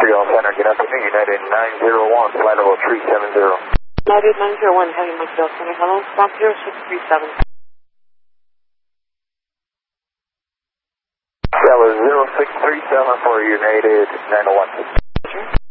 Montreal Center, good afternoon, United 901, flight level 370. United 901, heading Montreal Center, hello, squawk 0637. That was 0637 for United 901.